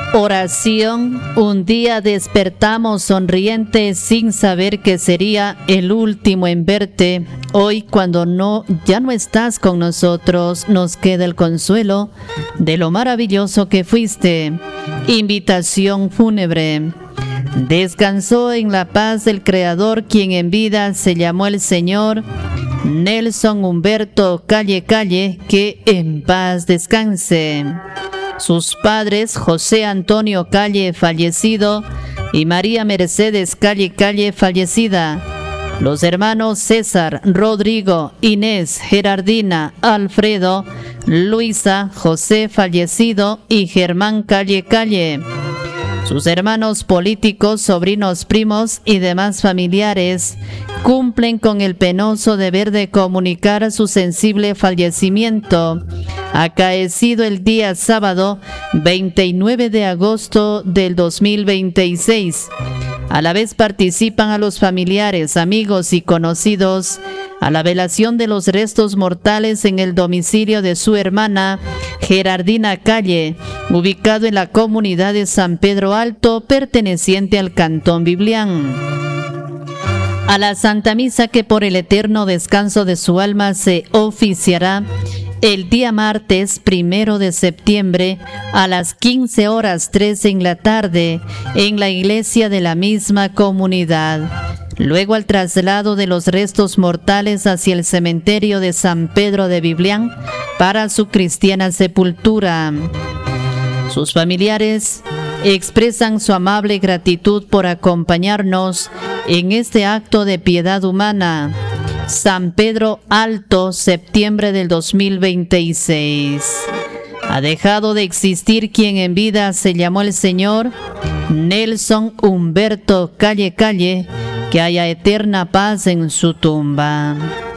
Oración. Un día despertamos sonrientes sin saber que sería el último en verte. Hoy, cuando ya no estás con nosotros, nos queda el consuelo de lo maravilloso que fuiste. Invitación fúnebre. Descansó en la paz el Creador, quien en vida se llamó el Señor. Nelson Humberto Calle, que en paz descanse. Sus padres, José Antonio Calle, fallecido, y María Mercedes Calle, fallecida. Los hermanos César, Rodrigo, Inés, Gerardina, Alfredo, Luisa, José, fallecido, y Germán Calle. Sus hermanos políticos, sobrinos, primos y demás familiares cumplen con el penoso deber de comunicar su sensible fallecimiento, acaecido el día sábado 29 de agosto del 2026. A la vez participan a los familiares, amigos y conocidos a la velación de los restos mortales en el domicilio de su hermana Gerardina Calle, ubicado en la comunidad de San Pedro Alto, perteneciente al Cantón Biblián. A la Santa Misa, que por el eterno descanso de su alma se oficiará el día martes 1 de septiembre a las 15:03 en la tarde en la iglesia de la misma comunidad. Luego, al traslado de los restos mortales hacia el cementerio de San Pedro de Biblián para su cristiana sepultura. Sus familiares expresan su amable gratitud por acompañarnos en este acto de piedad humana. San Pedro Alto, septiembre del 2026. Ha dejado de existir quien en vida se llamó el Señor, Nelson Humberto Calle, que haya eterna paz en su tumba.